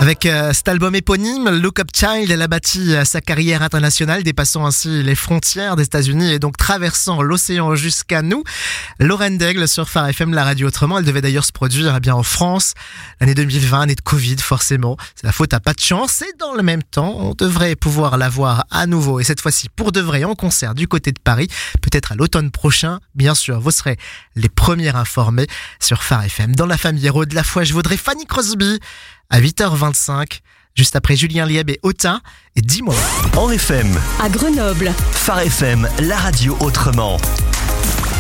Avec cet album éponyme, Look Up Child, elle a bâti sa carrière internationale, dépassant ainsi les frontières des États-Unis et donc traversant l'océan jusqu'à nous. Lorraine Daigle sur Phare FM, la radio autrement. Elle devait d'ailleurs se produire en France. L'année 2020, année de Covid, forcément. C'est la faute à pas de chance. Et dans le même temps, on devrait pouvoir la voir à nouveau. Et cette fois-ci, pour de vrai, en concert du côté de Paris. Peut-être à l'automne prochain. Bien sûr, vous serez les premiers informés sur Phare FM. Dans la famille héros de la foi, je voudrais Fanny Crosby à 8h25. Juste après Julien Lieb et Ota et dis-moi. En FM, à Grenoble, Phare FM, la radio autrement.